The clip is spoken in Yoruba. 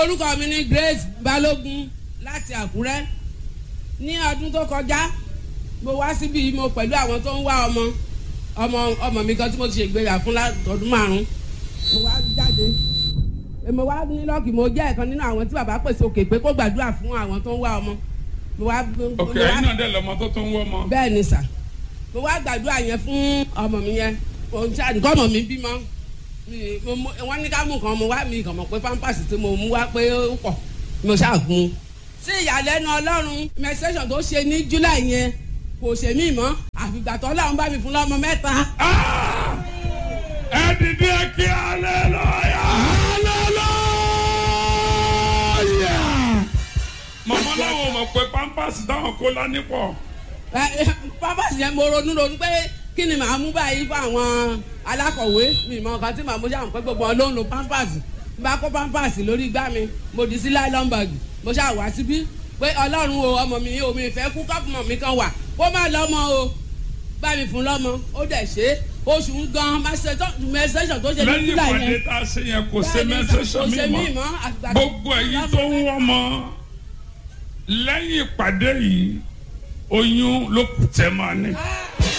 orúkọ mi ni Grace Balógun láti Àkúrẹ́. Ní ọdún tó kọjá mo wá síbi mo pẹ̀lú àwọn tó ń wá ọmọ mi kan tí mo ti ṣègbéyàwó fún ọdún 5. Mo wá jáde mo wá ní lọ́ọ̀kì mo jẹ́ ẹ̀kan nínú àwọn tí bàbá pèsè òkè pé kó gbàdúrà fún àwọn tó ń wá ọmọ. ok ẹ̀yin náà dẹ̀ lọ́mọ tó ń wọ́ ọmọ. bẹ́ẹ̀ ni sà mo wá gbàdúrà yẹn fún ọmọ mi yẹn nǹkan ọmọ mi bímọ wọ́n ní ká mú nǹkan mo wá mi kàn mọ̀ pé pampers tí mo mú wá pé ó pọ̀ mo ṣàgùn. sí ìyàlẹ́nu Ọlọ́run menstruation tó ṣe ní July yẹn kò ṣe mí mọ́ àfìgbà tó Ọlọ́run bá mi fún lọ́mọ 3. ẹ dìde kí hallelujah hallelujah. màmá làwọn mọ̀ pé pampers táwọn kó lání pọ̀. pampers yẹn mo ronú pé kí ni màá mú báyìí fún àwọn alákọ̀wé mi mọ nǹkan tí màá mú ṣáà pé gbogbo wọn ló ń lo pampers bá kó pampers lórí igbá mi mo dì sí nylon bag mo ṣáà wá síbí pé Ọlọ́run o ọmọ mi o mi fẹ́ kú kọ́pùmọ̀ mi kan wà kó má lọ́mọ o bá mi fún lọ́mọ ó dẹ̀ ṣe oṣù ń gan menstruation tó ṣe ní July yẹn. lẹ́yìn ìpàdé tá a ṣe yẹn kò ṣe menstruation mi mọ́ gbogbo ẹ̀yin tó ń wọ́n mọ́ lẹ́yìn ìpàdé yìí oyún ló kù tẹ́ máa ní.